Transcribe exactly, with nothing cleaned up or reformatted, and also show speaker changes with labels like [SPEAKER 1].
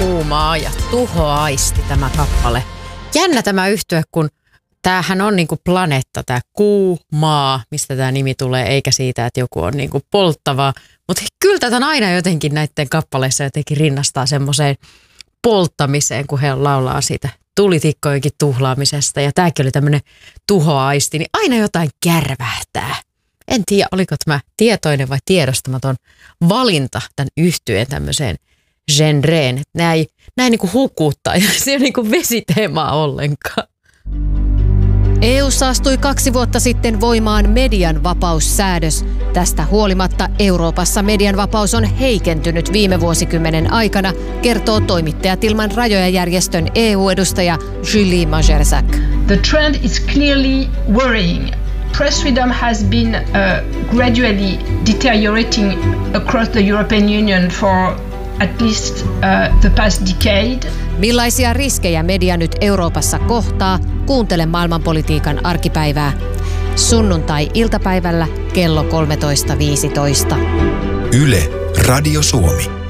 [SPEAKER 1] Kuumaa ja tuhoaisti tämä kappale. Jännä tämä yhtye, kun tämähän on niinku planeetta, tämä kuu, maa, mistä tämä nimi tulee, eikä siitä, että joku on niinku polttavaa. Mutta kyllä tätä on aina jotenkin näiden kappaleissa jotenkin rinnastaa semmoiseen polttamiseen, kun he laulaa siitä tulitikkojenkin tuhlaamisesta. Ja tämäkin oli tämmöinen tuhoaisti, niin aina jotain kärvähtää. En tiedä, oliko tämä tietoinen vai tiedostamaton valinta tämän yhtyeen tämmöiseen genreen. Nämä ei, nämä ei niin kuin hukuttaa ja se ei ole niin kuin vesiteemaa ollenkaan.
[SPEAKER 2] E U:ssa astui kaksi vuotta sitten voimaan median vapaussäädös. Tästä huolimatta Euroopassa median vapaus on heikentynyt viime vuosikymmenen aikana, kertoo Toimittajat ilman rajoja -järjestön E U-edustaja Julie Majerczak.
[SPEAKER 3] The trend is clearly worrying. Press freedom has been uh, gradually deteriorating across the European Union for at least uh, the past decade.
[SPEAKER 2] Millaisia riskejä media nyt Euroopassa kohtaa? Kuuntele maailmanpolitiikan arkipäivää. Sunnuntai-iltapäivällä kello kolmetoista viisitoista.
[SPEAKER 4] Yle, Radio Suomi.